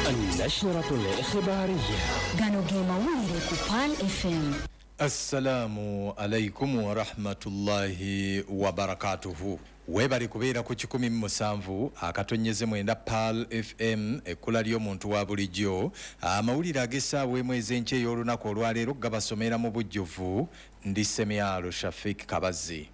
النشرة الإخبارية غانوغيما وليري كوبان FM. Assalamu alaikum wa rahmatullahi wa barakatuhu. Webali kubeera ku 17 akatonyeze mwenda PAL FM ekkula ly'omuntu wa bulijjo. Amawulire ag'essaawa mwezi enkye y'olunaku olwaleero gabasomera mu bujjuvu ndi Semyalo Shafik Kabazi.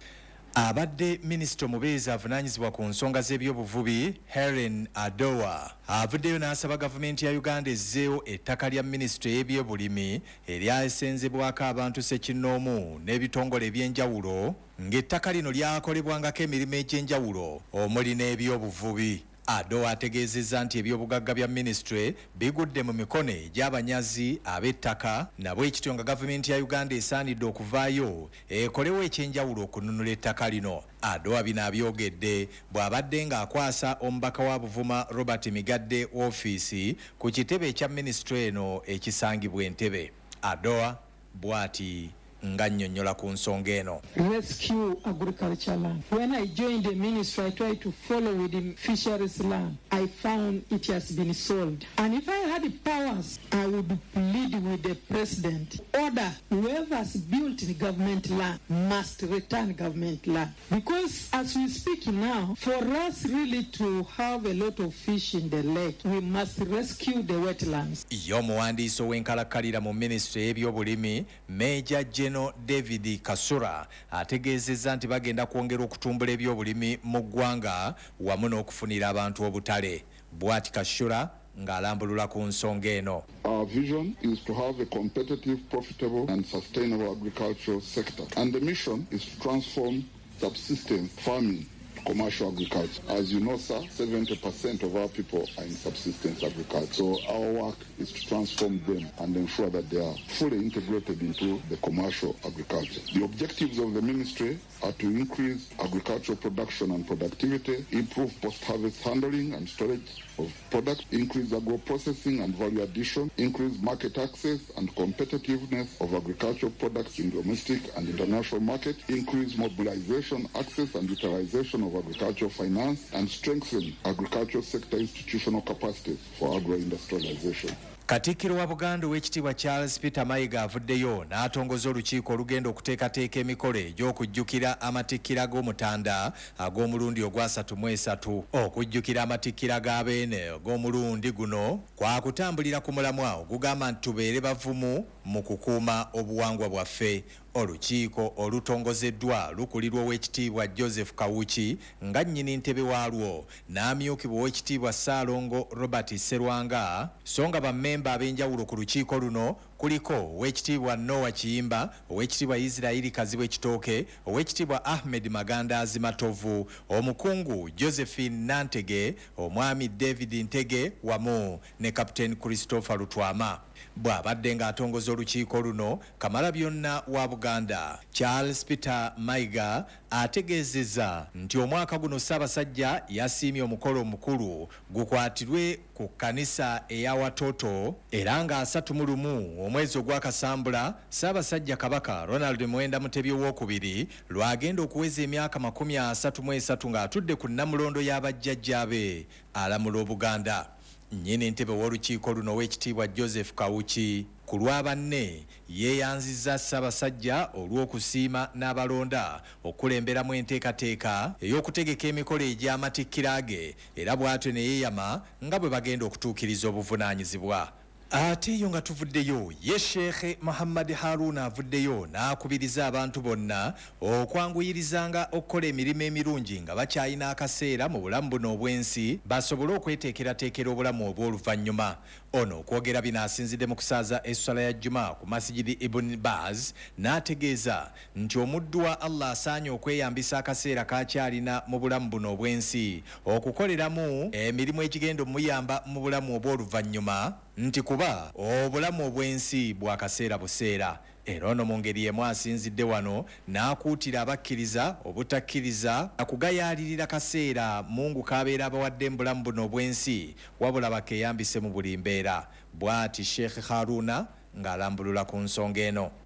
Abadde Minisita omubeezi avunaanyizibwa ku nsonga z'ebyobuvubi Helen Adowa avuddeyo n'asaba gavumenti ya Uganda ezzeewo ettaka lya minisitule y'ebyobulimi eryasenzebwako abantu ssekinnoomu n'ebitongole eby'enjawulo ng'ettaka lino lyakolebwangako emirimu egy'enjawulo omuli n'ebyobuvubi. Adowa ategeezezza nti ebyobugagga bya minisitule bigudde mu mikono egy'abanyazi ab'ettaka nabwe ekityo nga gavumenti ya Uganda esaanidde okuvaayo ekolewo ekyenjawulo okununula ettaka lino. Adowa bino abyogedde bw'abadde ng'akwasa omubaka wa Buvuma Robert Migadde w'ofiisi ku kitebe ekya minisitule eno ekisangibwa Entebbe. Adowa bw'ati ngannyonnyola ku nsonga eno. Rescue agriculture land. When I joined the ministry, I tried to follow with the fisheries land. I found it has been sold. And if I had the powers, I would plead with the president. Order whoever has built the government land must return government land. Because as we speak now, for us really to have a lot of fish in the lake, we must rescue the wetlands. Y'omuwandiisi ow'enkalakkalira mu minisitule y'ebyobulimi Major General David Kasura ategeezezza nti bagenda kwongera okutumbula ebyobulimi mu ggwanga wamu n'okufunira abantu obutale. Bw'ati Kasura ng'alambulula ku nsonga eno. Our vision is to have a competitive, profitable and sustainable agricultural sector, and the mission is to transform subsistence farming commercial agriculture. As you know, sir, 70% of our people are in subsistence agriculture. So our work is to transform them and ensure that they are fully integrated into the commercial agriculture. The objectives of the ministry are to increase agricultural production and productivity, improve post-harvest handling and storage of products, increase agro-processing and value addition, increase market access and competitiveness of agricultural products in domestic and international market, increase mobilization, access and utilization of agricultural finance, and strengthen agricultural sector institutional capacities for agro-industrialization. Katikkiro wa Buganda ow'ekitiibwa Charles Peter Mayiga avuddeyo n'atongoza olukiiko olugenda okuteekateeka emikolo egy'okujjukira amatikkira g'Omutanda ag'omulundi ogwa-33. Okujjukira amatikkira g'Abeene og'omulundi guno kwa kutambulira ku mulamwa ogugamba nti tubeere bavumu mu kukuuma obuwangwa bwaffe. Olukiiko olutongozeddwa lukulirwa ow'ekitiibwa Joseph Kawuki nga nnyini ntebe waalwo n'amyukibwa ow'ekitiibwa Ssaalongo Robert Sserwanga, so nga bammemba ab'enjawulo ku lukiiko luno kuliko ow'ekitiibwa Noah Kiyimba, ow'ekitiibwa Israeli Kazibwe Kitooke, ow'ekitiibwa Ahmed Magandazi Matovu, omukungu Josephine Nantege, omwami David Ntege wamu ne Captain Christopher Lutwama. Bw'abadde ng'atongoza olukiiko luno, Kamalabyonna wa Buganda Charles Peter Mayiga ategeezezza nti omwaka guno Ssaabasajja yasiimye omukolo omukulu gukwatirwe ku kkanisa eya Watoto era nga 31 omwezi ogwakasambula Ssaabasajja Kabaka Ronald Muwenda Mutebi II lwagenda okuweza emyaka 33 ng'atudde ku nnamulondo y'abajjajjaabe alamula Obuganda. Nnyini ntebe w'olukiiko luno ow'ekitiibwa Joseph Kawuki ku lwabanne yeeyanzizza Ssaabasajja olw'okusiima n'abalonda okulemberamu enteekateeka ey'okutegeka emikolo egy'amatikkira ge era bw'atyo ne yeeyama nga bwe bagenda okutuukiriza obuvunaanyizibwa. Ate yo nga tuvuddeyo ye Sheikh Muhammad Haruna avuddeyo n'akubiriza abantu bonna okwanguyirizanga okukola emirimu emirungi nga bakyalina akaseera mu bulamu buno obw'ensi basobole okweteekerateekera obulamu obw'oluvannyuma. Ono okwogera bino asinzidde mu kusaaza esswala ya Juma ku Masjidi Ibn Baz n'ategeeza nti omuddu wa Allah asaanye okweyambisa akaseera kakyalina mu bulamu buno obw'ensi okukoleramu emirimu egigenda omuyamba mu bulamu obw'oluvannyuma nti kuba obulamu obw'ensi bwa kaseera buseera. Era ono mu ngeri yemu asinzidde wano n'akuutira abakkiriza obutakkiriza akugayaalirira kaseera Mungu k'abeera abawadde mu bulamu buno obw'ensi wabula bakeeyambise mu buli mbeera. Bw'ati Sheikh Haruna ng'alambulula ku nsonga eno.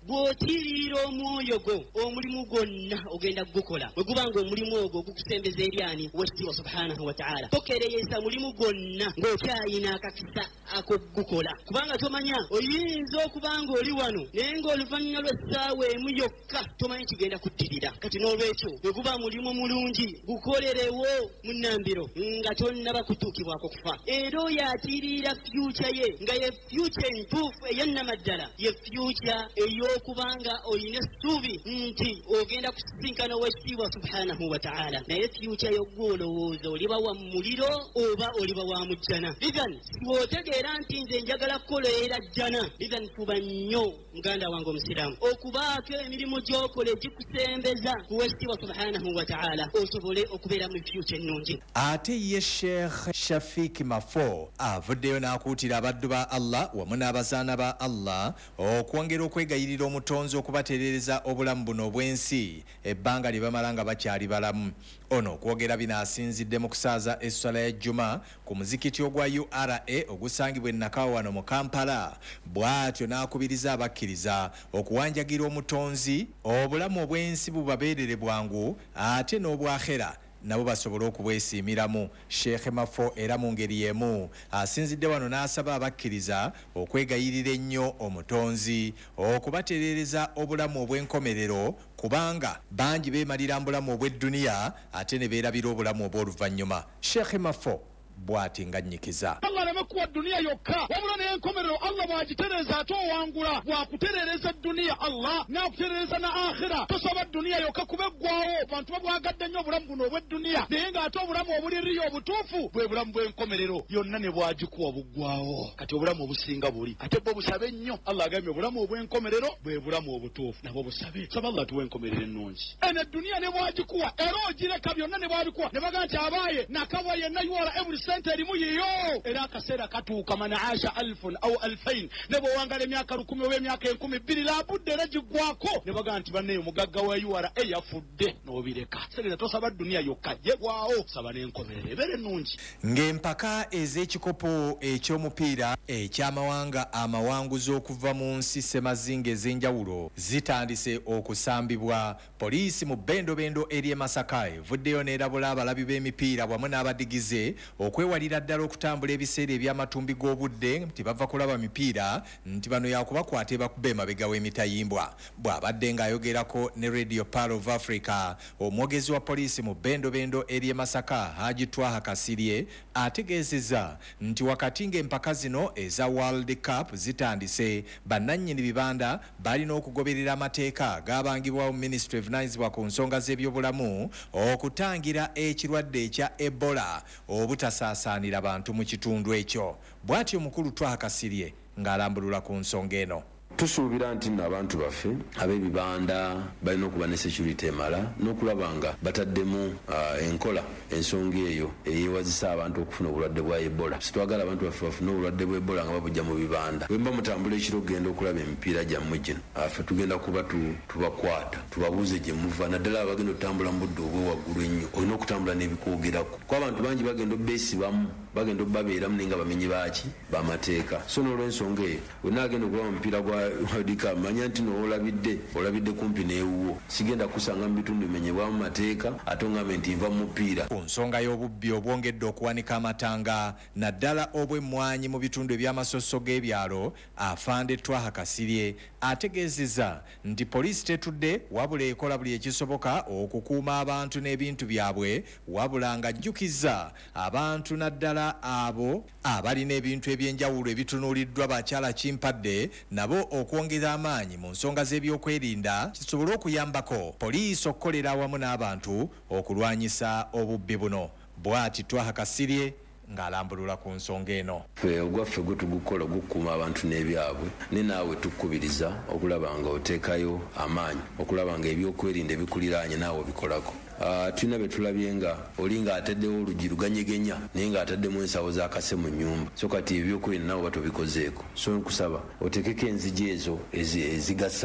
bw'otirira omwoyo gwo omulimu gwonna ogenda gukola bwe gubanga omulimu ogwo gukusembeza eryani wekitiibwa subhanahu wa ta'ala tokereyesa mulimu gwonna ng'okyayina akakisa ak'ogukola kubanga tomanya oyinza okubanga oli wano naye ng'oluvannyuma lw'essaawa emu yokka tomanyi kigenda kuddirira kati n'olwekyo bwe guba mulimu mulungi gukolerewo mu nnambiro nga tonnaba kutuukibwako kufa era oyo atiirira fyuca ye nga ye fyuca entuufu eyannamaddala ye fyuca ey'okubanga oyina essuubi nti ogenda kusisinkana owekitiibwa subhanahu wa ta'ala naye fyuca y'ogwolowooza oliba wa muliro oba oliba wa mujjana lithan siwotegeera nti nze njagala kukolerera jjana lithan fuba nnyo muganda wange omusiraamu okubaako emirimu gy'okola egikusembeza ku wekitiibwa subhanahu wa ta'ala osobole okubeera mu fyuca ennungi. Ate ye Sheikh Shafiq Mafo avuddeyo n'akuutira abaddu ba Allah wamu n'abazaana ba Allah okwongera okwegayirira omutonzi okubatereereza obulamu buno obw'ensi ebbanga lye bamala nga bakyali balamu. Ono okwogera bino asinzidde mu kusaaza esswala ya Juma ku muzikiti ogwa URA ogusangibwa e Nakawa wano mu Kampala. Bw'atyo n'akubiriza abakkiriza okuwanjagira omutonzi obulamu obw'ensi bubabeerere bwangu ate n'obwakhera nabo basobole okubwesiimiramu. Sheikh Mafo era mu ngeri y'emu asinzidde wano n'asaba abakkiriza okwegayirira ennyo omutonzi okubatereereza obulamu obw'enkomerero kubanga bangi beemalira mbulamu obw'edduniya ate ne beerabira obulamu obw'oluvannyuma. Sheikh Mafo bw'ati ng'annyikiza. Allah aleme dunia yokka wabula n'enkomerero Allah bw'agitereeza ate owangula bw'akutereereza dunia Allah n'akutereereza na akhira tosaba dunia yokka kubeggwawo bantu babwagadde nnyo obulamu buno obw'edduniya naye ng'ate obulamu obuliriyo obutuufu bwe bulamu bw'enkomerero yonna ne bwagikuwa buggwawo kati obulamu obusinga buli ate bwo busabe nnyo Allah agambye obulamu obw'enkomerero bwe bulamu obutuufu nabwo busabe saba Allah tuwe enkomerero ennungi eno edduniya ne bwagikuwa era ogireka byonna ne bwabikuwa ne baga nti abaaye nakawa yenna yuwala every sente erimu yiyo era akaseera katuuka man aasha alfun au alfain ne bw'owangala emyaka 10 oba emyaka 20 labudde era giggwako ne baga nti banneyo mugagga wa URA yafudde n'obireka segera tosaba dunia yokka yegwawo saba n'enkomerero ebeere ennungi. Ng'empaka ez'ekikopo eky'omupiira eky'amawanga amawanguzi okuva mu nsi ssemazinga ez'enjawulo zitandise okusambibwa. Poliisi mu bbendobendo eri e Masaka evuddeyo n'erabula abalabi b'emipiira wamu n'abadigize okwewalira ddala okutambula ebiseera eby'amatumbi g'obudde nti bava kulaba mipiira nti bano yakubakwata bakube emabega w'emitayimbwa. Bw'abadde ng'ayogerako ne Radio Pearl of Africa omwogezi wa poliisi mu bbendobendo eri e Masaka Haji Twaha Kasirye ategeezezza nti wakati ng'empaka zino eza World Cup zitandise bannannyini bibanda balina okugoberera amateeka gabangibwawo Ministry evunanyizibwa ku nsonga z'ebyobulamu okutangira ekirwadde ekya Ebola obutasaasaanira bantu mu kitundu ekyo. Bw'atyo omukulu Twaha Kasirye ng'alambulula ku nsonga eno. Tusuubira nti nno abantu baffe ab'ebibanda balina okuba ne security emala n'okulaba nga bataddemu enkola ensonga eyo eyeewazisa abantu okufuna obulwadde bwa Ebola. Sitwagala abantu baffe bafune obulwadde bwa Ebola nga babujja mu bibanda. Bwe mba mutambula ekiro genda okulaba emipiira gyammwe gino ffe tugenda kuba tubakwata tubabuuze gye muva naddala abagenda okutambula mu budde obwewaggulu ennyo olina okutambula n'ebikwogerako kuba abantu bangi bagenda obbeesibamu bagenda obbabeeramu naye nga bamenyi baaki bamateeka. So n'olw'ensonga eyo wenna agenda okulaba omupiira gwa Wadika manya nti olabidde kumpi n'ewuwo sigenda kusanga mu bitundu bimenyebwamu mateeka ate ngambe nti nva mu mupiira. Ku nsonga y'obubbi obwongedde okuwanika amatanga naddala obw'emmwanyi mu bitundu eby'amasoso g'ebyalo Afande Twaha Kasirye ategeezezza nti poliisi tetudde wabula ekola buli ekisoboka okukuuma abantu n'ebintu byabwe wabula ng'ajjukizza abantu naddala abo abalina ebintu eby'enjawulo ebitunuuliddwa bakyala kimpadde nabo okwongeza amaanyi mu nsonga z'ebyokwerinda kisobole okuyambako poliisi okukolera awamu n'abantu okulwanyisa obubbi buno. Bw'ati Twaha Kasirye ng'alambulula ku nsonga eno. Ffe ogwaffe gwe tugukola okukuuma abantu n'ebyabwe ne naawe tukkubiriza okulaba nga oteekayo amaanyi okulaba nga ebyokwerinda ebikuliraanye naawe bikolako. Tulina be tulabye nga oli ng'ataddewo olugi luganyegenya naye ng'ataddemu ensawo z'akase mu nnyumba so kati ebyokwerinda naawe batobikozeeko. So nkusaba oteekeko enzigi ezo ezigasa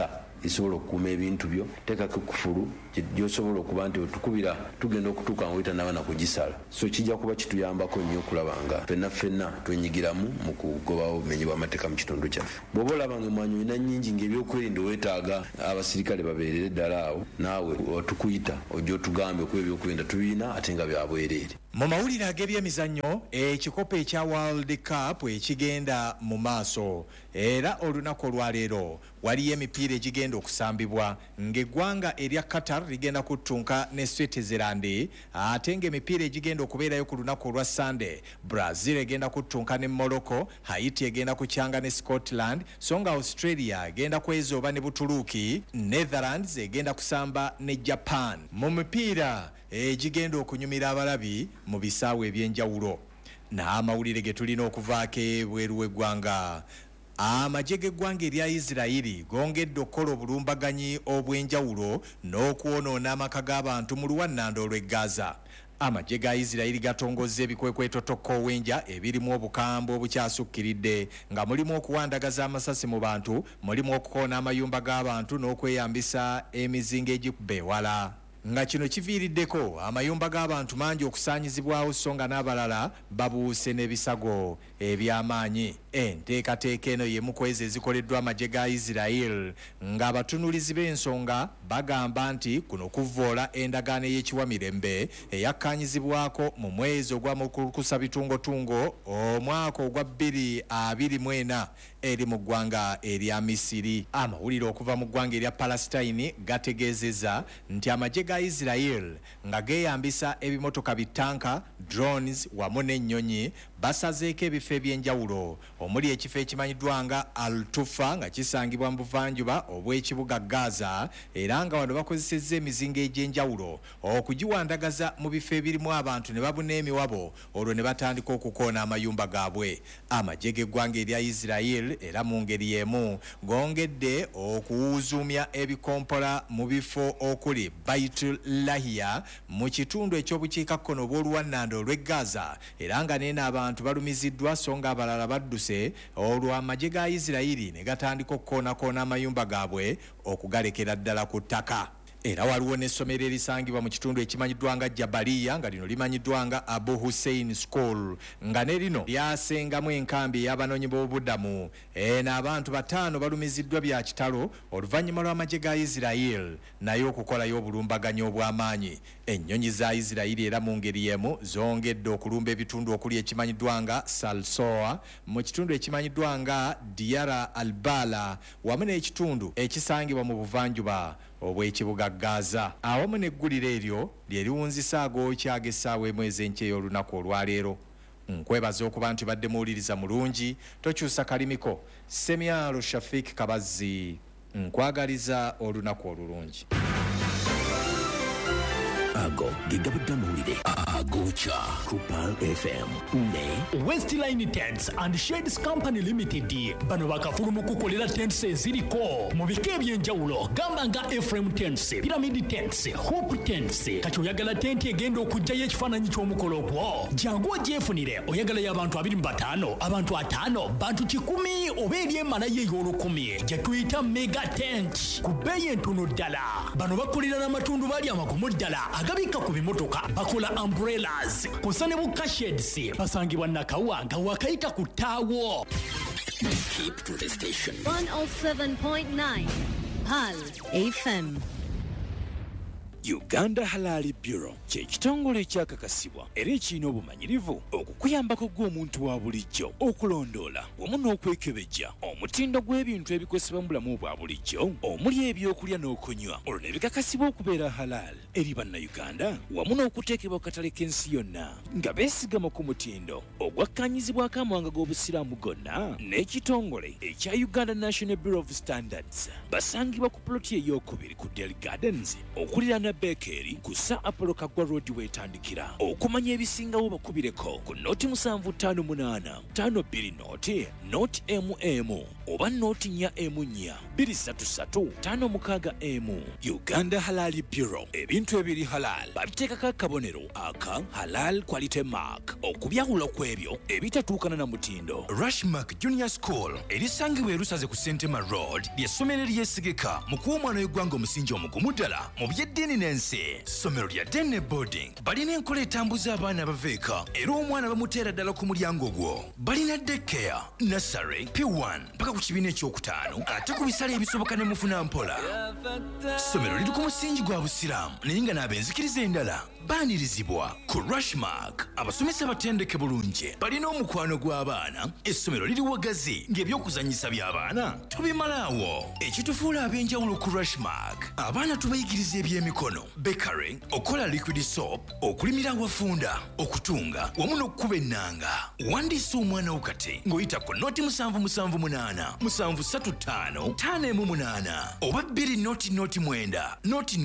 esobola okukuuma ebintu byo teekako kufulu gyosobola okuba nti otukubira tugenda okutuuka nga oyita n'abaana kugisala so kijja kuba kituyambako nnyo okulaba nga ffenna twenyigiramu mu kugobawo obumenyi bw'amateeka mu kitundu kyaffe bw'oba olaba nga emwanyi olina nnyingi ng'ebyokwerinda weetaaga abasirikale babeerere ddala awo naawe tukuyita ojja otugambe okuba ebyokwerinda tubiina ate nga byabwereere. Mu mawulire ag'ebyemizannyo ekikopo ekya World Cup ekigenda mu maaso era olunaku olwaleero waliyo emipiira egigenda okusambibwa ng'eggwanga erya Qatar ligenda kuttunka ne Switzerland ate ng'emipiira egigenda okubeerayo ku lunaku olwa Sunday Brazil egenda kuttunka ne Morocco, Haiti egenda kukyanga ne Scotland so nga Australia egenda kwezooba ne Buturuuki, Netherlands egenda kusamba ne Japan. Mu mipiira egigenda okunyumira abalabi mu bisaawe eby'enjawulo n'amawulire ge tulina okuvaako ebweru w'eggwanga. Amagye g'eggwanga erya Isirayiri gongedde okukola obulumbaganyi obw'enjawulo n'okwonoona amaka g'abantu mu luwannanda olw'e Gaza. Amagye ga Isirayiri gatongozza ebikwekweto tokkowwenja ebirimu obukambwe obukyasukkiridde nga mulimu okuwandagaza amasasi mu bantu, mulimu okukoona amayumba g'abantu n'okweyambisa emizinga egikuba ewala. Nga kino kiviiriddeko amayumba g'abantu mangi okusaanyizibwawo so nga n'abalala babuuse n'ebisago eby'amaanyi. Enteekateeka eno y'emu ku ezo ezikoleddwa amagye ga Isirayiri ng'abatunuulizi b'ensonga bagamba nti kuno kuvvoola endagaano ey'ekiwamirembe eyakkaanyizibwako mu mwezi ogw'amukulukusa bitungotungo omwaka ogwa 2024 eri mu ggwanga erya Misiri. Amawulire okuva mu ggwanga erya Palestine gategeezezza nti amagye ga Isirayiri nga geeyambisa ebimotoka bitanka, drones wamu n'ennyonyi basazeeko ebifo eby'enjawulo omuli ekifo ekimanyiddwa nga Al-Tufa nga kisangibwa mu buvanjuba obw'ekibuga Gaza era nga wano bakozesezza emizinga egy'enjawulo okugiwandagaza mu bifo ebirimu abantu ne babuna emiwabo olwo ne batandika okukoona amayumba gaabwe. Amagye g'eggwanga erya Isirayiri era mu ngeri y'emu gongedde okuwuzuumya ebikompola mu bifo okuli Baitul Lahiya mu kitundu ekyobukiikakkono obw'oluwannanda olw'e Gaza era nga neena abantu balumiziddwa so nga abalala badduse olwo amagye ga Isirayiri ne gatandika okukoona amayumba gaabwe okugalekera ddala ku ttaka. Era waliwo n'essomero erisangibwa mu kitundu ekimanyiddwa nga Jabaliya nga lino limanyiddwa nga Abu Hussein School nga ne lino lyasengamu enkambi ey'abanoonyi b'obubuddamu. Abantu 5 balumiziddwa bya kitalo oluvannyuma lw'amagye ga Isirayiri naye okukolayo obulumbaganyi obw'amaanyi. Ennyonyi za Isirayiri era mu ngeri y'emu zongedde okulumba ebitundu okuli ekimanyiddwa nga Salsoa mu kitundu ekimanyiddwa nga Diyara al-Bala wamu n'ekitundu ekisangibwa mu buvanjuba obw'ekibuga Gaza. Awamu n'egguliro eryo lye liwunzisa agookya ag'essaawa emu ez'enkya ey'olunaku olwaleero. Nkwebaza okuba nti badde muwuliriza mulungi, tokyusa kalimiko. Semyalo Shafik Kabazzi nkwagaliza olunaku olulungi. Ago gigabudde amawulire agoocha ku Pal FM ne Westline Tents and Shades Company Limited bano bakafulu mu kukolera tents eziriko mu bika ebyenjawulo gamba nga Ephraim Tents, Pyramid Tents, Hope Tents. Kati oyagala tenti egenda okujjayo ekifaananyi ky'omukolo ogwo jangu ogyefunire. Oyagala y'abantu 25, abantu 5, bantu 10 oba eri emmalayo ey'olukumi gye tuyita Mega Tent ku bbeeyi entono ddala. Bano bakolera n'amatundu bali amagumu ddala agabika ku bimotoka, bakola umbrellas kusane buka shades basangibwa Nakawa nga wakayita ku ttaawo. keep to the station 107.9 Pal FM. Uganda Halali Bureau kye kitongole ekyakakasibwa era ekirina obumanyirivu okukuyambako gw'omuntu wa bulijjo okulondoola wamu n'okwekebejja omutindo gw'ebintu ebikozesebwa mu bulamu obwa bulijjo omuli ebyokulya n'okunywa olwo ne bikakasibwa okubeera halal eri bannayuganda wamu n'okuteekebwa ku katale k'ensi yonna nga beesigama ku mutindo ogwakkaanyizibwako amawanga g'obusiraamu gonna n'ekitongole ekya Uganda National Bureau of Standards. Basangibwa ku ploti ey'okubiri ku Del Gardens okuliraana Uganda Bakery ku Sir Apollo Kagwa Road wetandikira. Okumanya ebisingawo bakubireko ku noti 758 520 noti oba noti 4 233 Uganda Halal Bureau. Ebintu ebiri halal babiteekako akabonero aka Halal Quality Mark okubyawula kwebyo ebitatuukana na mutindo. Rushmark Junior School erisangibwa erusaze ku Sentema Road ly'essomero eryesigika mu kuwa omwana w'eggwanga omusingi omugumu ddala mu by'eddiini n'ensi. Ssomero lya Dene Boarding balina enkola etambuza abaana abaveeka era omwana bamuteera ddala ku mulyango gwo. Balina daycare, nursery, P1 mpaka ku kibiina ekyokutaano ate ku bisale ebisoboka ne mufuna mpola. Ssomero liri ku musingi gwa busiraamu naye nga n'abenzikiriza endala baanirizibwa ku Rushmark. Abasomesa batendeke bulungi balina omukwano gw'abaana. Essomero liri wagazi ng'ebyokuzanyisa by'abaana tubimalaawo. Ekitufuula ab'enjawulo ku Rushmark, abaana tubayigiriza ebyemikono, bakery, okola liquid soap, okulimira awafunda, okutunga wamu n'okukuba ennanga. Wandiisa omwana wo kati ng'oyita ku noti 778 735 518 oba 2 noti 9 noti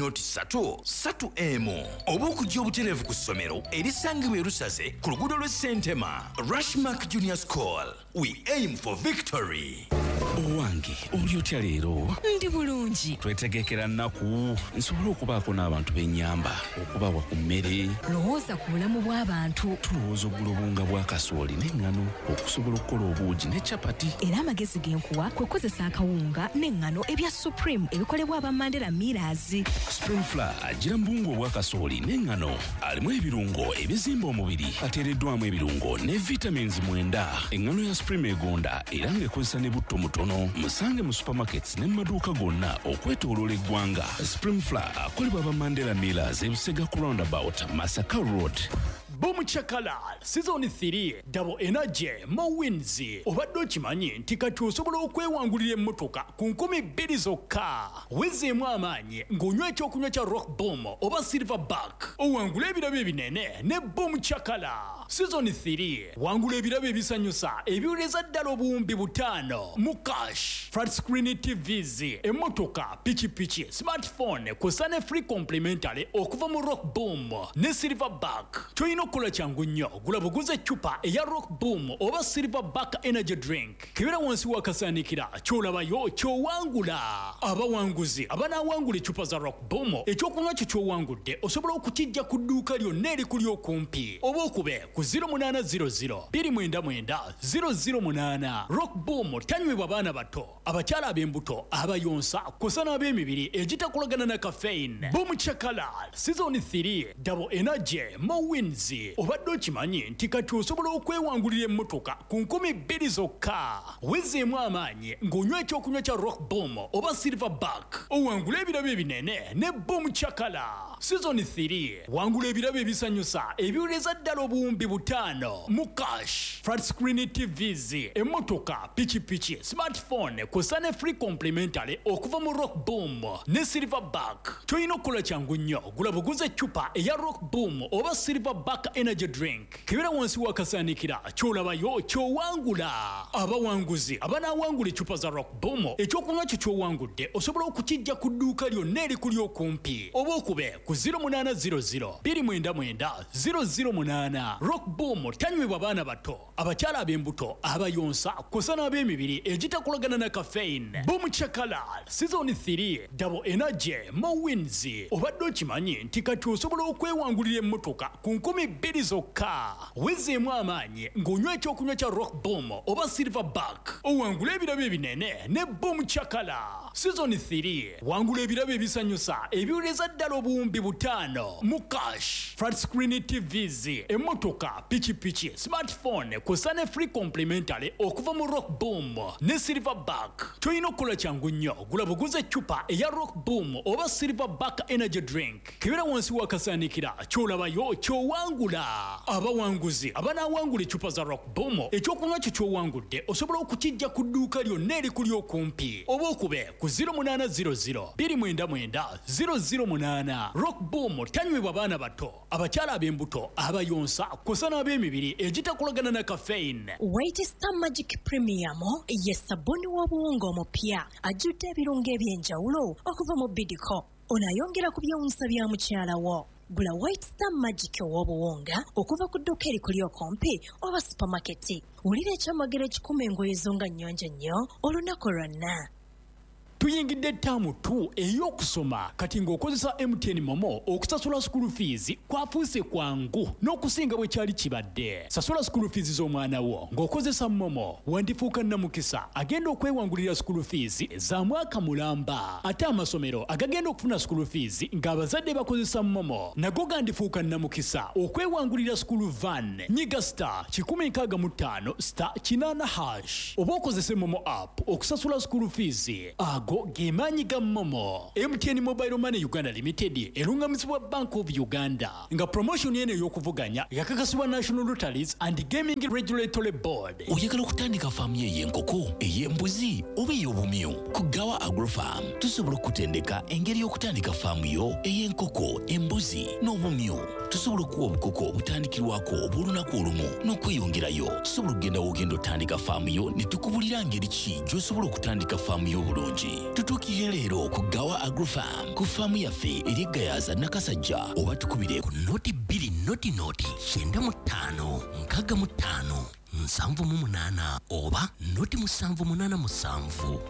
3 oba okujja obutereevu ku ssomero erisangibwa erusaze ku luguudo lw'e Sentema. Rushmark Junior School, we aim for victory. Owange oli otya leero? Ndi bulungi. Twetegekera nnaku nsobole okubaako n'abantu b'ennyamba okubawa ku mmere. Lowooza ku bulamu bw'abantu. Tulowooza oggula obunga bwa kasooli n'eŋŋano okusobola okukola obuugi ne capati. Era amagezi genkuwa kwe kukozesa akawunga n'eŋŋano ebya Supreme ebikolebwa aba Mandela Millers. Spring Flour agira mbungu obwa kasooli n'eŋŋano alimu ebirungo ebizimba omubiri ateereddwamu ebirungo ne vitamins 9. Eŋŋano ya Supreme egonda era ng'ekozesa ne butto mutono. Musange mu supermarkets ne maduuka gonna okwetooloola eggwanga. Spring Flour akolebwa aba Mandela Millers ebusega ku roundabout Masaka Road. Boom Chakalal Season 3 Double Energy Mo Wins. Obadde okimanyi nti kati osobola okwewangulira emmotoka ku 2,000 zokka. Wezeemu amaanyi ng'onywa ekyokunywa kya Rock Boom oba Silverback. Owangula ebirabo ebinene ne Boom Chakala. Season 3 wangula ebirabo ebisanyusa ebiwuleza ddala obuwumbi 5 mu cash. Flat screen TVs, emmotoka, pichi, smartphone kw'ossa ne free complimentary okuva mu Rock Boom ne Silverback. Toyina okukola kyangu nnyo, gula buguze eccupa eya Rock Boom oba Silverback energy drink. Kebera wansi wakasaanikira ky'olabayo ky'owangula. Abawanguzi abanaawangula eccupa za Rock Boom ekyokunywa kyo ky'owangudde osobola okukijja ku dduuka lyonna erikuli okumpi oba okube ku 0800 299 008. Rock Boom tanywebwa baana bato, abakyala ab'embuto, abayonsa kw'ossa n'ab'emibiri egitakolagana na caffeine. Boom Chakalal Season 3 Double Energy Mo Wins. Obadde okimanyi nti kati osobola okwewangulira emmotoka ku 2,000 zokka. Wezeemu amaanyi ng'onywa ekyokunywa kya Rock Boom oba Silverback. Owangula ebirabo ebinene ne Boom Chakala. Season 3 wangula ebirabo ebisanyusa ebiwuleza ddala obuwumbi 5 mu cash. Flat screen TVs, emmotoka, pichi, smartphone kw'ossa ne free complimentary okuva mu Rock Boom ne Silverback. Toyina okukola kyangu nnyo, gula buguze eccupa eya Rock Boom oba Silverback energy drink. Kebera wansi wakasaanikira ky'olabayo ky'owangula. Abawanguzi abanaawangula eccupa za Rock Boom ekyokunywa kyo ky'owangudde osobola okukijja ku dduuka lyonna erikuli okumpi oba okube ku 0800 299 008. Rock Boom tanywebwa baana bato, abakyala ab'embuto, abayonsa kw'ossa n'ab'emibiri egitakolagana na caffeine. Boom Chakalal Season 3 Double Energy Mo Wins. Obadde okimanyi nti kati osobola okwewangulira emmotoka ku 2,000 zokka. Wezeemu amaanyi ng'onywa ekyokunywa kya Rock Boom oba Silverback. Owangula ebirabo ebinene ne Boom Chakala. Season 3 wangula ebirabo ebisanyusa ebiwuleza ddala obuwumbi 5 mu cash. Flat screen TVs, emmotoka, pichi, smartphone kw'ossa ne free complimentary okuva mu Rock Boom ne Silverback. Toyina okukola kyangu nnyo, gula buguze eccupa eya Rock Boom oba Silverback energy drink. Kebera wansi wakasaanikira ky'olabayo ky'owangula. Abawanguzi abanaawangula eccupa za Rock Boom ekyokunywa kyo ky'owangudde osobola okukijja ku dduuka lyonna erikuli okumpi oba okube ku 0800 299 008. Rock Boom tanywebwa baana bato, abakyala ab'embuto, abayonsa kw'ossa n'ab'emibiri egitakolagana na caffeine. White Star Magic Premium ye sabuni w'obuwunga omupya ajjudde ebirungo eby'enjawulo okuva mu Bidco. onayongera ku byewuunyisa bya mukyala wo. Gula White Star Magic ow'obuwunga okuva ku dduuka erikuli okumpi oba supamaketi. Wulira ekyamagero ekikuma engoye zo nga nnyonjo nnyo olunaku lwonna. Tuyingidde ttaamu 2 ey'okusoma kati ng'okozesa MTN Momo okusasula school fees kwafuuse kwangu n'okusinga bwe kyali kibadde. Sasula school fees z'omwana wo ng'okozesa Momo wandifuuka nnamukisa agenda okwewangulira school fees za mwaka mulamba. Ate amasomero agagenda okufuna school fees ng'abazadde bakozesa Momo nago gandifuuka nnamukisa okwewangulira school van. Nyiga star 165 star 8#. Oba okozese Momo app okusasula school fees Gemaanyi ga Momo. MTN Mobile Money Uganda Limited erungamizibwa Bank of Uganda nga promotion yene y'okuvuganya yakakasibwa National Lotteries and Gaming Regulatory Board. Oyagala okutandika faamu y'enkoko, ey'embuzi oba ey'obumyu? Ku Gawa Agrofarm tusobola okutendeka engeri y'okutandika faamu yo ey'enkoko, embuzi n'obumyu. Tusobola okuwa obukoko obutandikirwako obw'olunaku olumu n'okweyongerayo. Tusobola okugenda w'ogenda otandika faamu yo ne tukubulira ngeri ki gy'osobola okutandika faamu yo bulungi. Tutuukire leero ku Gawa Agrofarm ku faamu yaffe eri Gayaza Nakasajja oba tukubire ku noti 2 noti 95 65 78 oba noti 787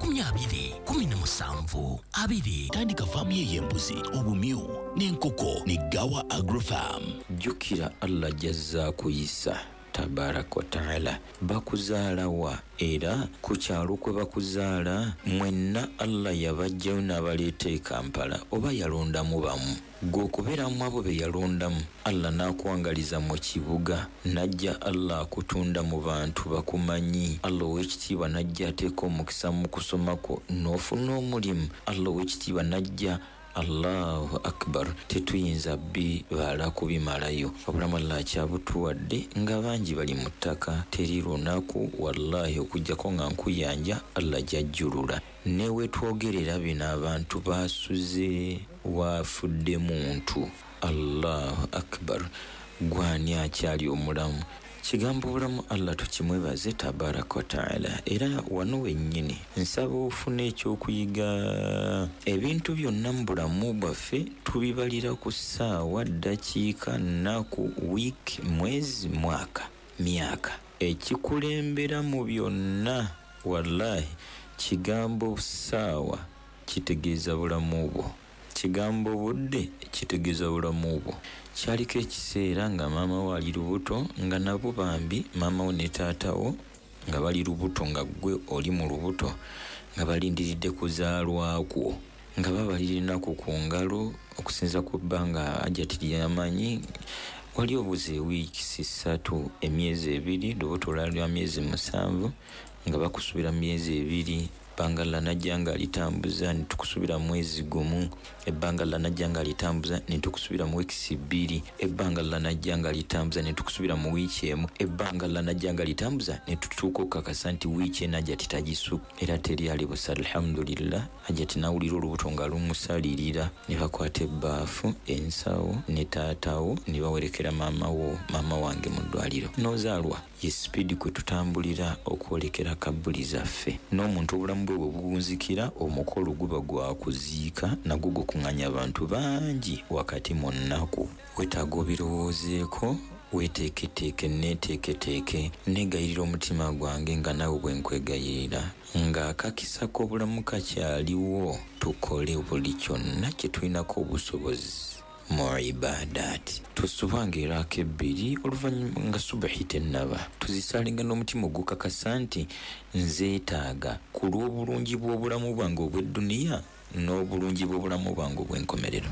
20 17 tandika faamu y'embuzi, obumyu n'enkoko ne Gawa Agrofarm. Jukira Allah jazza kuyisa tabaraka wa ta'ala bakuzaala wa era ku kyalo kwe bakuzaala mwenna Allah yabajjayo n'abaleeta e Kampala oba yalondamu bamu gw'okubeeramu abo be yalondamu Allah n'akuwangaliza mu kibuga najja Allah akutunda mu bantu bakumanyi Allah ow'ekitiibwa najja ateeka omukisa mu kusoma kwo n'ofuna omulimu Allah ow'ekitiibwa najja Allahu akbar tetuyinza bibala kubimalayo obulamu Allah kyabutuwadde nga bangi bali mu ttaka teri lunaku wallahi okujjako nga nkuyanja Allah jajjulula newe twogerera bino abantu basuze wafudde muntu Allahu akbar gwani akyali omulamu kigambo bulamu Allah tukimwebaze tabaraka wa ta'ala era wano wennyini nsaba ofune ekyokuyiga ebintu byonna mu bulamu bwaffe tubibalira ku ssaawa ddakiika nnaku wiiki mwezi mwaka myaka ekikulembera mu byonna wallahi kigambo ssaawa kitegeeza bulamu bwo kigambo budde kitegeeza bulamu bwo kyaliko ekiseera nga maama wo ali lubuto nga nabo bambi maama wo ne taata wo nga bali lubuto nga gwe oli mu lubuto nga balindiridde kuzaalwakwo nga babalira ennaku ku ngalo okusinza ku bbanga ajati lyamanyi wali obuze wiiki 3 emyezi 2 lubuto lwa myezi 7 nga bakusubira myezi 2 ebbanga lyanajja nga litambuza ne tukusubira mwezi gumu ebbanga lyanajja nga litambuza ne tukusubira mu wiiki 2 ebbanga lyanajja nga litambuza ne tukusubira mu wiiki emu ebbanga lyanajja nga litambuza ne tutuuka okukakasa nti wiiki enajja titagisu era teri ali busa alhamdulillah ajja tinawulira olubuto nga lumusalirira ne bakwata ebbaafu ensawo ne taatawo ne bawerekera maama wange mu ddwaliro n'ozaalwa ye speedi kwe tutambulira okwolekera kabbuli zaffe n'omuntu obulamu bwe bugunzikira omukolo guba gwa kuziika nagwo gukuŋŋanya abantu bangi wakati mu nnaku wetaaga obirowoozeeko weteeketeeke neeteeketeeke negayirira omutima gwange nga nawe bwe nkwegayirira ng'akakisako obulamu kakyaliwo tukole buli kyonna kye tulinako obusobozi mu ibadaati tusubanga eraako 2 oluvannyuma nga subuhi tennaba tuzisalenga n'omutima ogukakasa nti nzeetaaga ku lw'obulungi bw'obulamu bwange obw'edduniya n'obulungi bw'obulamu bwange obw'enkomerero.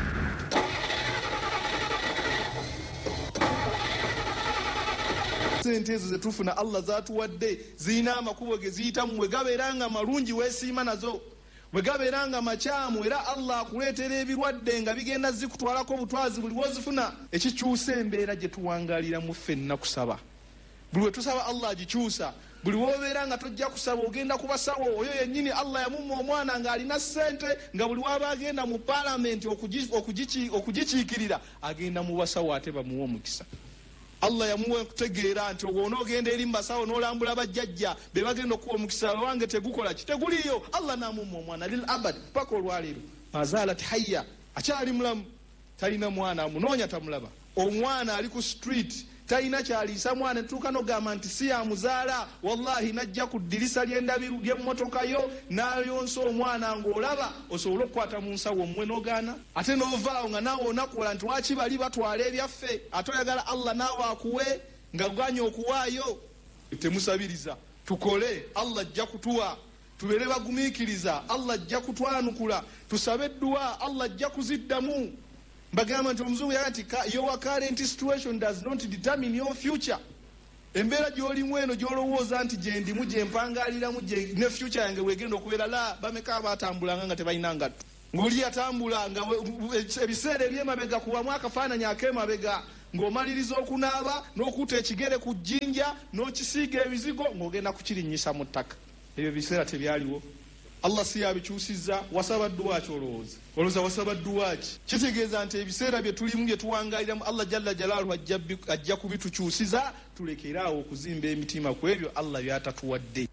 Sente ezo zetufuna Allah zaatuwadde zirina amakubo ge ziyitamu bwe gabeera nga malungi weesiima nazo bwe gabeera nga makyamu era Allah akuleetera ebirwadde nga bigenda zikutwalako obutwazi buli wozifuna ekikyusa embeera gye tuwangaaliramu ffenna kusaba buli we tusaba Allah agikyusa buli wobeera nga tojja kusaba ogenda kubasawo oyo yennyini Allah yamumma omwana ng'alina ssente nga buli waba agenda mu paalamenti okugikiikirira agenda mu basawo ate bamuwa omukisa. Allah yamuwa okutegeera nti onoogenda eri mbasawo n'olambula bajjajja be bagenda okuwa omukisa wange tegukola kiteguliyo Allah n'amumma omwana lil abad paka olwaleero mazalat hayya akyali mulamu talina mwana amunoonya tamulaba omwana ali ku street talina kyaliisa mwana tuuka nogamba nti si yamuzaala wallahi najja ku ddirisa ly'endabiru ly'emmotoka yo n'ayonsa omwana ng'olaba osobola okukwata mu nsawo mmwe n'ogaana ate n'ovaawo nga naawe onakuwola nti waki bali batwala ebyaffe ate oyagala allah naawe akuwe nga ganya okuwaayo temusabiriza tukole allah ajja kutuwa tubeere bagumiikiriza allah ajja kutwanukula tusabe edduwa allah ajja kuziddamu bagamba nti omuzungu yaga nti your current situation does not determine your future embeera gy'olimu eno gy'olowooza nti gye ndimu gye mpangaaliramu ne future yange wegenda okubeera la bameka abaatambulanga nga tebalina ngatto ng'oli yatambula nga ebiseera ebyemabega kubamu akafaananyi ak'emabega ng'omaliriza okunaaba n'okuta ekigere ku jjinja n'okisiiga ebizigo ng'ogenda kukirinnyisa mu ttaka ebyo biseera tebyaliwo allah si yabikyusizza wasaba dduwa ki olowooza wasaba dduwa ki kitegeeza nti ebiseera bye tulimu bye tuwangaaliramu allah jalla jalaaluhu ajja kubitukyusiza tulekeraawo okuzimba emitima ku ebyo allah byatatuwadde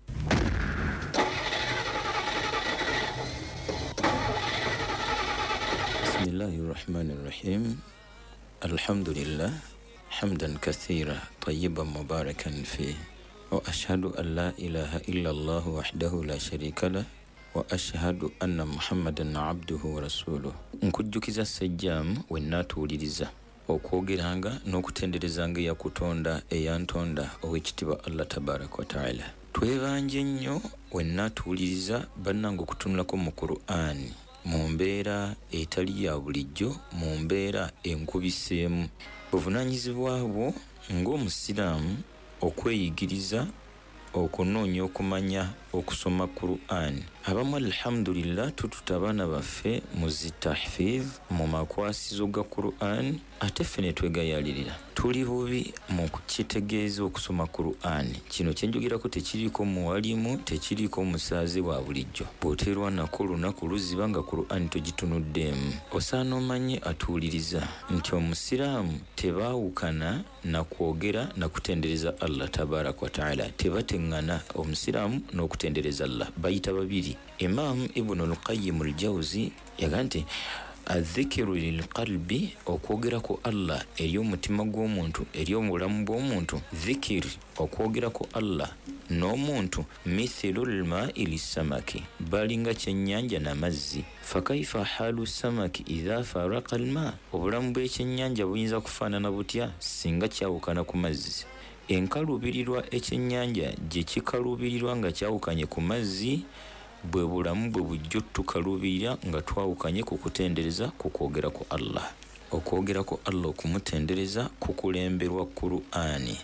bismillahi rrahmani rrahim alhamdulillah hamdan kathira tayyiban mubarakan fih wa ashhadu an la ilaha illa allah wahdahu la sharika lah wa ashhadu anna muhammadan abduhu wa rasuluhu nkujjukiza sejjaamu wennaatuwuliriza okwogeranga n'okutenderezanga eyakutonda eyantonda ow'ekitiibwa allah tabaraka wa taala twebanje nnyo wennaatuwuliriza bannange okutunulako mu qur'ani mu mbeera etali ya bulijjo mu mbeera enkubiseemu buvunaanyizibwa bwo ng'omusiraamu okweyigiriza okunoonya okumanya okusoma Qur'an abamu alhamdulillah tututa abaana baffe mu zitahfiz mu makwasizo ga Qur'an ate ffe ne twegayalirira tuli bubi mu kukitegeeza okusoma Qur'an kino kyenjogerako tekiriiko muwalimu tekiriiko musaazi wa bulijjo bw'oteerwa nako olunaku luziba nga Qur'an togitunuddeemu osaana omanye atuwuliriza nti omusiraamu tebaawukana na kwogera na kutendereza allah tabaraka wa taala tebateŋŋana omusiraamu n'okutendereza allah bayita babiri imam ibn al-qayyim al-jawzi yaga nti adhikiru lilqalbi okwogerako allah eri omutima gw'omuntu eri obulamu bw'omuntu dhikiri okwogerako allah n'omuntu mithilu lmai lissamaki balinga kyennyanja n'amazzi fakaifa halu samaki idha faraka alma obulamu bw'ekyennyanja buyinza kufaanana butya singa kyawukana ku mazzi enkaluubirirwa ekyennyanja gye kikaluubirirwa nga kyawukanye ku mazzi bwe bulamu bwe bujjo tukaluubirira nga twawukanye ku kutendereza ku kwogera ku allah okwogera ku allah okumutendereza kukulemberwa Qur'ani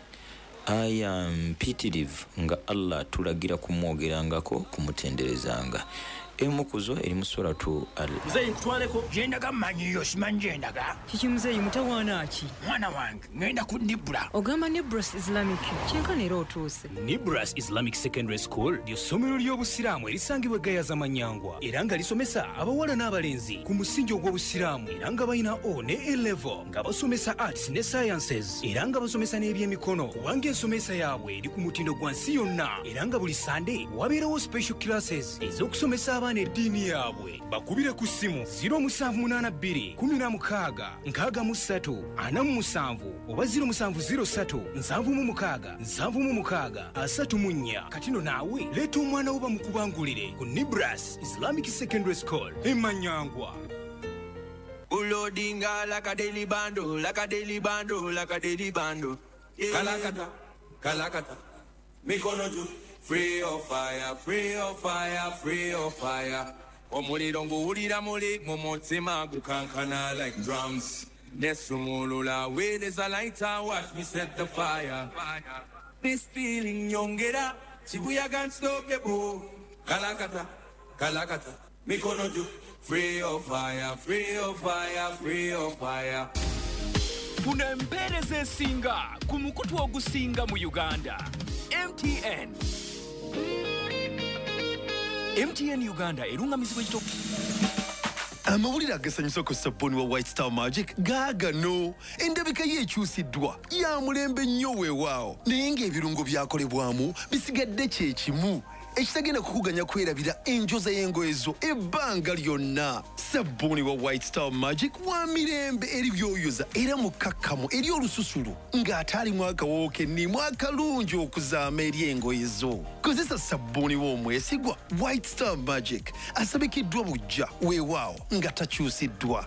aya mpitirivu nga allah tulagira kumwogerangako kumutenderezanga emukuzo eri mu suratu muzeeyi nkutwaleko gyendaga mmanyiyo simanyi gyendaga kiki muzeeyi mutawaana ki mwana wange ngenda ku nibula ogamba nibras islamic kyenkana era otuuse Nibras Islamic Secondary School ly'essomero ly'obusiraamu erisangibwa Gayaza Manyangwa era nga lisomesa abawala n'abalenzi ku musingi ogw'obusiraamu era nga balina O ne A-level nga basomesa arts ne sciences era nga basomesa n'ebyemikono kubanga ensomesa yaabwe eri ku mutindo gwa nsi yonna era nga buli Sunday wabeerawo special classes ez'okusomesa abaana eddiini yaabwe bakubire ku ssimu 0782 16 63 47 oba 0703 76 76 34 katino naawe leeta omwana wo bamukubangulire ku Nibras Islamic Secondary School Manyangwa. Ulodinga like a daily bando, like a daily bando, like a daily bando. Kalakata, kalakata. Mikonoju, free of fire, free of fire, free of fire. Omuliro nguwulira muli mumutima gukankana like drums. Nesumulula way there's a lighter, watch me set the fire. This feeling nyongera, chibuyaga unstoppable. Kalakata, kalakata. Mikonoju, free of fire, free of fire, free of fire. Funa empeereza esinga ku mukutu ogusinga mu Uganda. MTN Uganda erungamizibwa ekito amawulire agasanyusa ku sabbuuni wa White Star Magic gaagano endabika ye ekyusiddwa ya mulembe nnyo weewaawo naye ng'ebirungo byakolebwamu bisigadde kye kimu ekitagenda kukuganya kwerabira enjoza y'engoye zo ebbanga lyonna. Sabbuuni wa White Star Magic wa mirembe eri byoyoza era mukakkamu eri olususulu ng'ate alimu akawoowo kennimu akalungi okuzaama eri engoye zo. Kozesa sabbuuni w'omwesigwa White Star Magic asabikiddwa bujja weewaawo nga takyusiddwa.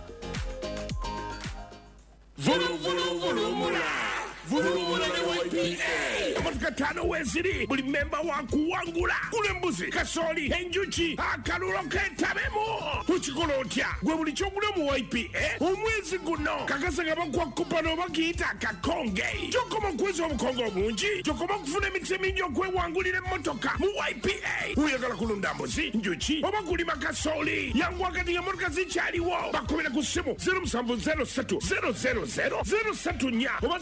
Vulumula ne YPA amatuka 5 weziri buli memba wakuwangula kulembuzi kasoli enjuki akalulo ketabemu tukikola otya gwe buli kyogula mu YPA omwezi guno kakasa nga bakuwa kupano bakiyita akakonge kyokoma kwezi obukonge obungi kyokoma kufuna emikisa emingi okwewangulira emmotoka mu YPA oyagala kulunda mbuzi njuki oba kulima kasoli yangu wakati nga motoka zikyaliwo bakubira ku ssimu 0703 000 034 oba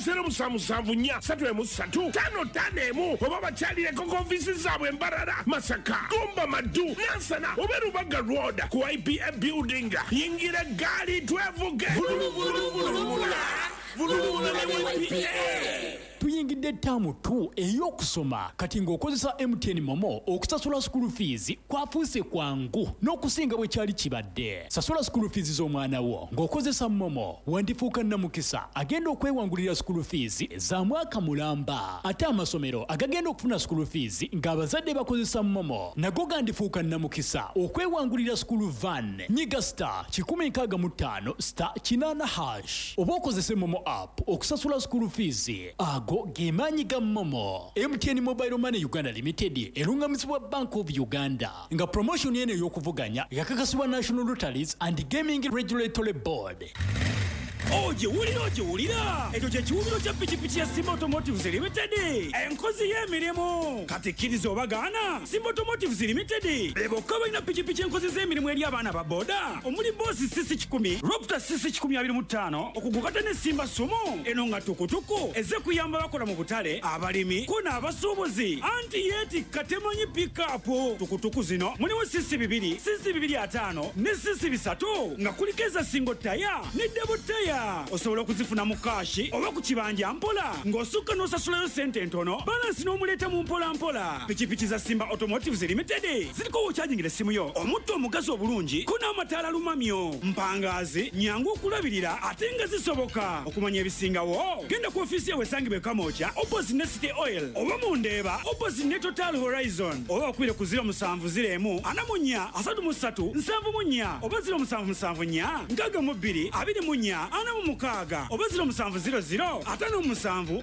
0774 oba bakyalireko ku ofiisi zaabwe Mbarara Masaka Gomba Madu Nansana oba Rubaga Road ku IPA building yingira gaali twevuge tuyingidde ttaamu 2 ey'okusoma kati ng'okozesa MTN Momo okusasula school fees kwafuuse kwangu n'okusinga bwe kyali kibadde. Sasula school fees z'omwana wo ng'okozesa Momo wandifuuka nnamukisa agenda okwewangulira school fees za mwaka mulamba. Ate amasomero agagenda okufuna school fees ng'abazadde bakozesa Momo nago gandifuuka nnamukisa okwewangulira school van. Nyiga star 165 star 8 oba okozese Momo app okusasula school fees. Ago gemaanyi ga Momo. MTN Mobile Money Uganda Limited erungamizibwa Bank of Uganda nga promotion yene y'okuvuganya yakakasibwa National Lotteries and Gaming Regulatory Board. Ojewulira ekyo kyekiwumiro kya pikipiki ya Simba Automotives Limited enkozi y'emirimu kati kkiriza obagaana. Simba Automotives Limited bokka balina pikipiki enkozi z'emirimu eri abaana ba boda omuli boosi sisi 10 Ropta sisi 1025 okugukata ne Simba Sumo eno nga tukutuku eze kuyamba bakola mu butale abalimi ko n'abasuubuzi anti yeti katemanyi pikapu tukutuku zino mulimu sisi 2 sisi 25 ne sisi 3 nga kulikeza single taya ne double taya osobola okuzifuna mu kashi oba ku kibanja mpola ng'osukka n'osasulayo sente ntono balansi n'omuleeta mu mpola. Pikipiki za Simba Automotives Limited ziriko okyajingira essimu yo omutto omugazi obulungi ko n'amataala lumamyo mpangazi nyangu okulabirira ate nga zisoboka. Okumanya ebisingawo genda ku ofiisi yawe esangibwa Kamooja opposite ne City Oil oba mu Ndeeba opposite ne Total Horizon oba okwire ku 0704 44 33 74 oba 0774 62 24 mukaaga oba 0700 57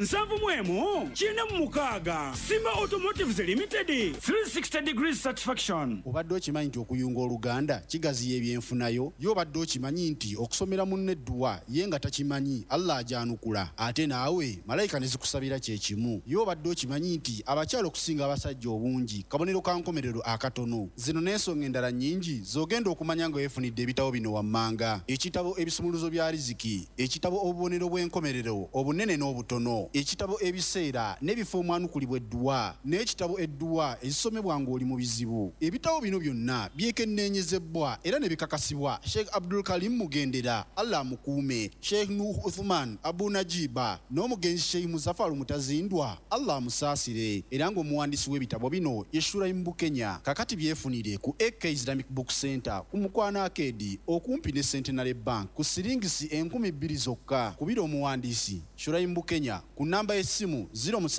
71 kina mu mukaaga. Simba Automotives Limited 360 degrees satisfaction. Obadde okimanyi nti okuyunga Oluganda kigaziya ebyenfunayo yo obadde okimanyi nti okusomera munne edduwa ye nga takimanyi Allah ajanukula ate naawe malayika ne zikusabira kye kimu. Yo obadde okimanyi nti abakyala okusinga abasajja obungi kabonero ka nkomerero akatono. Zino n'ensonga endala nnyingi zogenda okumanya nga weefunidde ebitabo bino wammanga: ekitabo ebisumuluzo bya riziki, ekitabo obubonero bw'enkomerero obunene n'obutono, ekitabo ebiseera n'ebifo omwanukulibwa edduwa, n'ekitabo edduwa ezisomebwa ng'oli mu bizibu. Ebitabo bino byonna byekenneenyezebwa era ne bikakasibwa Sheikh Abdul Karim Mugendera Allah mukuume, Sheikh Nuh Uthman Abu Najiba n'omugenzi Sheikh Muzaffar Mutazindwa Allah musaasire. Era ng'omuwandiisi w'ebitabo bino ye Shuraim Bukenya. Kakati byefunire ku AK Islamic Book Center ku Mukwana Arcade okumpi ne Centenary Bank ku siringisi 2000 zokka. Kubira omuwandiisi Shuraim Bukenya ku namba y'essimu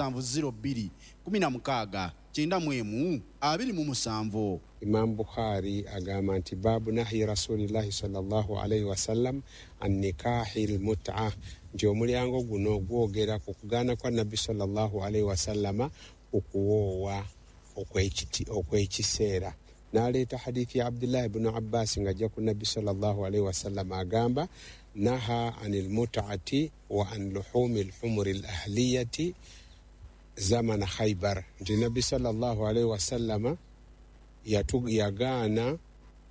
0702 16 91 27. Imam Bukhari agamba nti babu nahi rasulillahi sallallahu alaihi wasallam an nikahil mut'a, nti omulyango guno gwogera ku kugaana kwa nabbi sallallahu alaihi wasallama okuwoowa okwekiseera. N'aleeta hadithi ya Abdullah ibn Abbas ng'ajja ku nabbi sallallahu alaihi wasallam agamba naha anil mut'ati wa an luhumi al-humuri al-ahliyati zamana Khaybar, nti nabbi sallallahu alaihi wasallama yagaana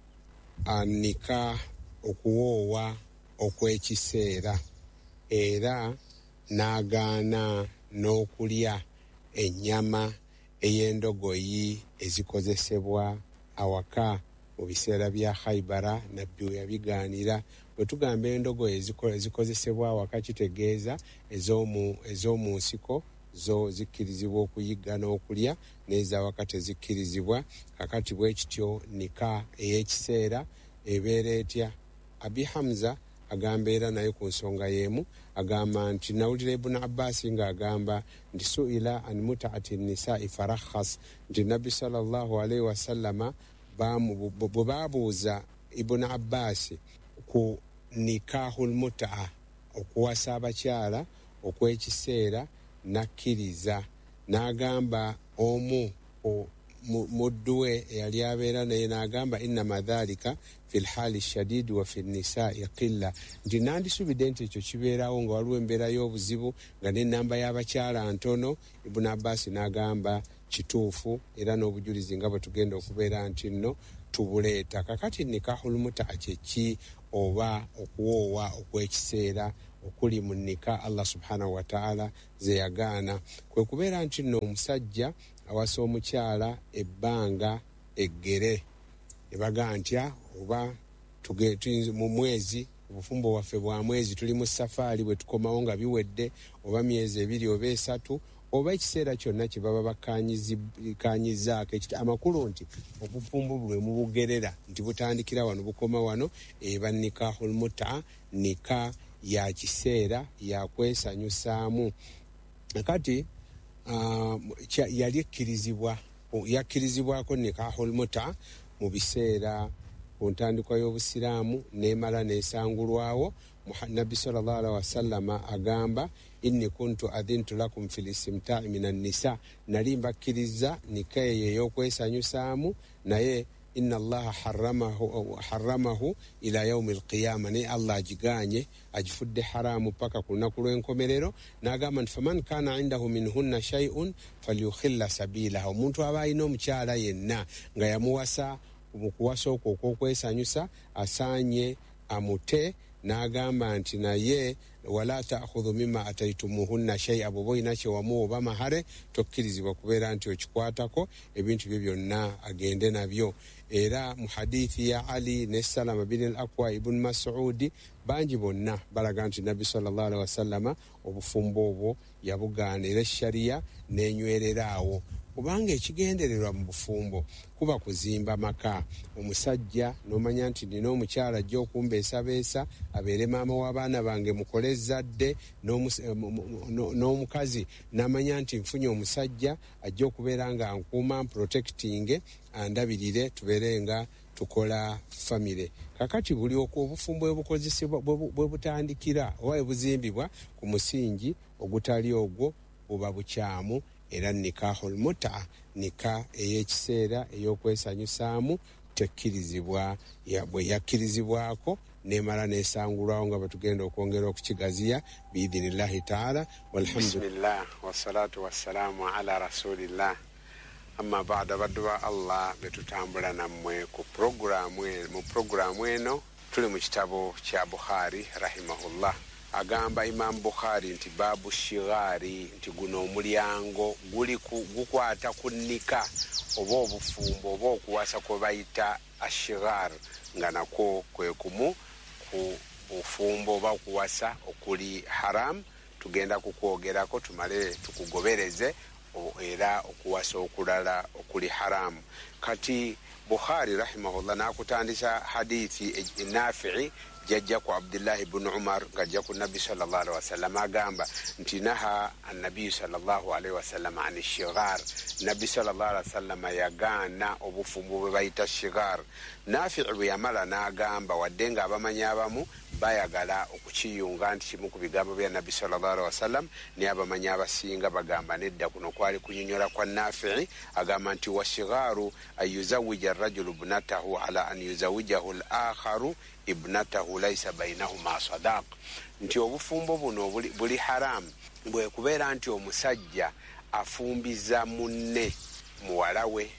anika okuwoowa okwekiseera era n'agaana n'okulya ennyama ey'endogoyi ezikozesebwa awaka mu biseera bya Khaybara. Nabbi we yabigaanira. Bwe tugamba endogoyi ezikozesebwa awaka kitegeeza ez'omu nsiko zo zikkirizibwa okuyigga n'okulya n'ezawakati zikkirizibwa. Kakati bwe kityo nika ey'ekiseera ebeera etya? Abi Hamza agamba era naye ku nsonga y'emu agamba nti nawulira Ibn Abbas ng'agamba nti suila an mutaati nisai farakhas, nti Nabbi sallallahu alaihi wasallama bwe baabuuza Ibn Abbas ku nikahul mutaa, okuwasa abakyala okw'ekiseera, nakkiriza n'agamba omu muddu we eyali abeera naye n'agamba innama dhalika fi lhali shadidi wa fi nisai qilla, nti nandisubidde nti ekyo kibeerawo nga waliwo embeera y'obuzibu nga n'ennamba y'abakyala ntono. Ibn Abbas n'agamba kituufu era n'obujulizi nga bwe tugenda okubeera nti nno tubuleeta. Kakati nikahul mutaa kyeki? Oba okuwoowa okw'ekiseera okuli mu nika Allah subhanahu wa ta'ala ze yagaana, kwe kubeera nti nno omusajja awasa omukyala ebbanga eggere, ebaga ntya oba mu mwezi, obufumbo bwaffe bwa mwezi, tuli mu safaari bwe tukomawo nga biwedde, oba myezi 2 oba 3, oba ekiseera kyonna kye baba bakanyizaako amakulu nti obufumbo bwe mubugerera nti butandikira wano bukoma wano, eba nikahul mutaa, nika ya kiseera yakwesanyusaamu. Kati yali yakkirizibwako nikahul mutaa mu biseera ku ntandikwa y'obusiraamu n'emala n'esangulwawo. Nabbi sallallahu alaihi wasallama agamba inni kuntu adhintu lakum fil istimta'i minan nisa, nali mbakkiriza nika eyo ey'okwesanyusaamu, naye inna allaha haramahu ila yaumi alqiyama, naye Allah agiganye agifudde haramu paka ku lunaku lw'enkomerero. N'agamba nti faman kana indahu minhunna shay'un falyukhilla sabilaha, omuntu aba alina omukyala yenna nga yamuwasa mu kuwasa okwo okw'okwesanyusa asaanye amute. N'agamba nti naye wala ta'khudhu mimma ataitumuhunna shay'a, bw'oba olina kye wamuwa oba mahare tokkirizibwa kubeera nti okikwatako, ebintu bye byonna agende nabyo. Era mu hadithi ya Ali ne Salama bin al-Aqwa ibn Mas'udi bangi bonna balaga nti Nabbi sallallahu alaihi wasallama obufumbo obwo yabugaana, era shariya n'enywereraawo, kubanga ekigendererwa mu bufumbo kuba kuzimba maka. Omusajja n'omanya nti nina omukyala ajja okumbeesabeesa abeere maama w'abaana bange, mukole ezzadde, n'omukazi n'amanya nti nfunye omusajja ajja okubeera nga nkuuma protecting, andabirire tubeere nga tukola famire. Kakati buli obufumbo obukozesebwa bwe butandikira oba bwe buzimbibwa ku musingi ogutali ogwo buba bukyamu. Era nikahul mutaa, nika ey'ekiseera ey'okwesanyusaamu tekkirizibwa, bwe yakkirizibwako nemala nesangulwawo nga bwe tugenda okwongera okukigaziya biidhinillahi taala. Bismillah wassalatu wassalamu ala rasulillah, amma baada, baddu ba Allah betutambula nammwe mu programu eno. Tuli mu kitabo kya Bukhari rahimahullah. Agamba Imam Bukhari nti babu shigari, nti guno omulyango gukwata ku nika oba obufumbo oba okuwasa kwe bayita ashigar, nga nakwo kwe kumu ku bufumbo oba okuwasa okuli haram. Tugenda kukwogerako tumale tukugobereze, era okuwasa okulala okuli haramu. Kati Bukhari rahimahullah nakutandisa hadithi Nafi'i jajja ku Abdullah ibn Umar ngajja ku Nabi sallallahu alaihi wasallam agamba nti naha an-nabi sallallahu alaihi wasallam an shigar, Nabi sallallahu alaihi wasallam yagaana obufumbo bwe bayita shigar. Nafi'u bwe yamala n'agamba wadde nga abamanyi abamu bayagala okukiyunga nti kimu ku bigambo bya Nabi sallallahu alaihi wasallam, ne abamanyi abasinga bagamba nedda kuno kwali kunyonyola kwa Nafi'i. Agamba nti washigaru ayuzawija ar-rajulu ibnatahu ala an yuzawijahu al-akharu ibnatahu laysa bainahuma sadaq, nti obufumbo buno buli haramu bwe kubeera nti omusajja afumbiza munne muwala we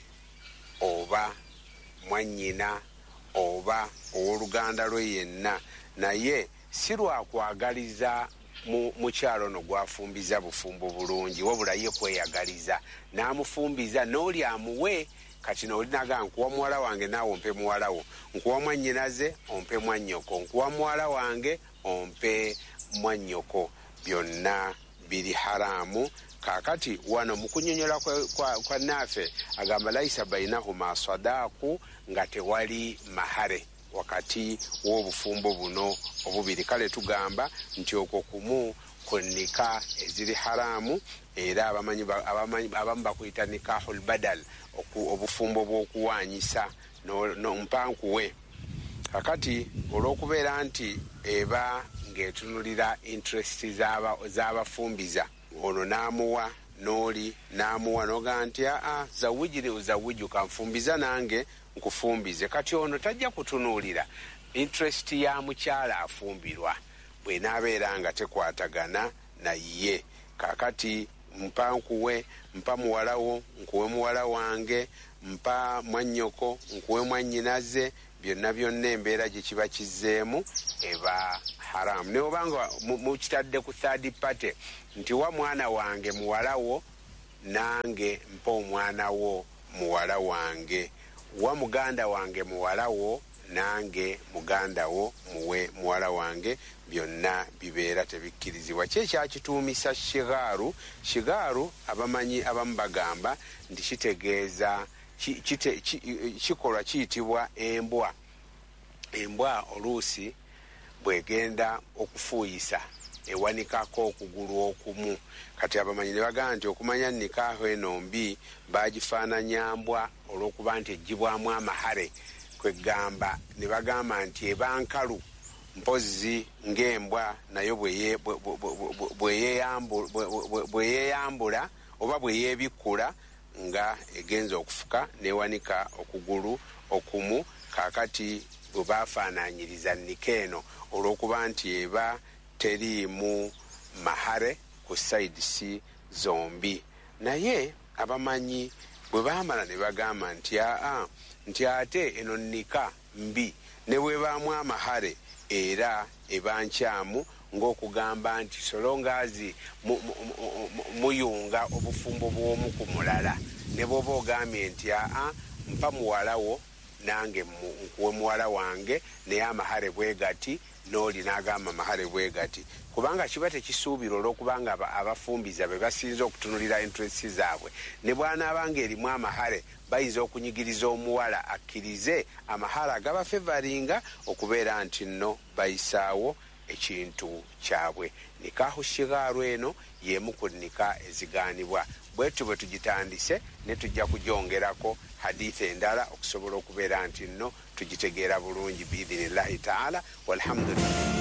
oba mwannyina oba ow'oluganda lwe yenna, naye si lwakwagaliza mukyalo no gwafumbiza bufumbo bulungi, wabula ye kweyagaliza n'amufumbiza n'oli amuwe. Kati n'olinaga nkuwa muwala wange naawe ompe muwala wo, nkuwa mwannyinaze ompe mwannyoko, nkuwa muwala wange ompe mwannyoko, byonna biri haramu kakati wano mukunyonyola kwa Nafe agamba laisa bainahuma sadaku nga tewali mahare wakati w'obufumbo buno obubiri. Kale tugamba nti okwo kumu kunika eziri haramu era abamu bakuyita nikahul badal obufumbo bw'okuwanyisa mpankuwe. Kakati olw'okubeera nti eba ng'etunulira interest z'abafumbiza, ono n'amuwa n'oli n'amuwa n'ogaa nti zawujire uzawuju kanfumbiza nange nkufumbize. Kati ono tajja kutunuulira interest ya mukyala afumbirwa bw'enaabeera nga tekwatagana naye. Kakati mpankuwe, mpa muwalawo nkuwe muwala wange, mpa mwannyoko nkuwe mwannyinaze, byonna embeera gye kiba kizzeemu eba haramu. Ne obanga mukitadde ku third party nti wa mwana wange muwalawo nange mpa omwana wo muwala wange, wa muganda wange muwalawo nange muganda wo muwe muwala wange, byonna bibeera tebikkirizibwa. Kyekyakituumisa shigaaru abamanyi abamu bagamba nti kitegeeza kikolwa kiyitibwa embwa. Embwa oluusi bwegenda okufuuyisa ewanikako okugulu okumu. Kati abamanyi ne bagamba nti okumanya nikaaho eno mbi bagifaananya mbwa olw'okuba nti eggibwamu amahare, kwegamba ne bagamba nti eba nkalu mpozi ng'embwa nayo bweyeyambula oba bweyebikkula nga egenza okufuka newanika okugulu okumu. Kakati bwe bafaananyiriza nika eno olw'okuba nti eba teriimu mahare ku sayidisi zombi. Naye abamanyi bwe baamala ne bagamba nti ate eno nika mbi ne bwebaamu amahare era eba nkyamu, ng'okugamba nti solongazi muyunga obufumbo bw'omu ku mulala, ne bw'oba ogambye nti mpa muwalawo nange nkuwe muwala wange naye amahare bwe gati, n'oli n'agamba amahare bwe gati, kubanga kiba tekisuubira olw'okubanga abafumbiza be basinza okutunulira interest zaabwe. Ne bw'anaabanga erimu amahare bayinza okunyigiriza omuwala akkirize amahare agaba favoringa okubeera nti nno bayisaawo ekintu kyabwe. Nikahu shigaaru eno y'emu ku nika ezigaanibwa. Bwetu bwe tugitandise ne tujja kugyongerako hadithi endala okusobola okubeera nti nno tugitegeera bulungi biidhinillahi taala. Walhamdulillah.